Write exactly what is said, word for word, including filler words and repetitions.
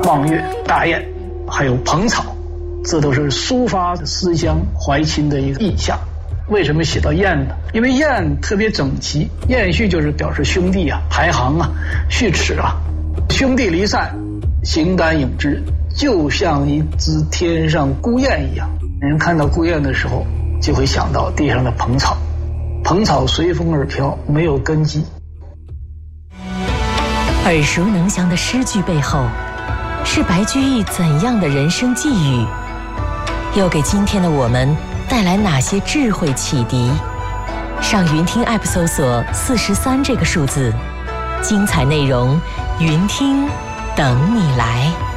望月、大雁，还有蓬草，这都是抒发思乡怀亲的一个意象。为什么写到雁呢？因为雁特别整齐，雁序就是表示兄弟啊、排行啊、序齿啊，兄弟离散，形单影只，就像一只天上孤雁一样。人看到孤雁的时候，就会想到地上的蓬草，蓬草随风而飘，没有根基。 耳熟能详的诗句背后，是白居易怎样的人生际遇？又给今天的我们带来哪些智慧启迪？上云听 App 搜索四十三这个数字，精彩内容，云听等你来。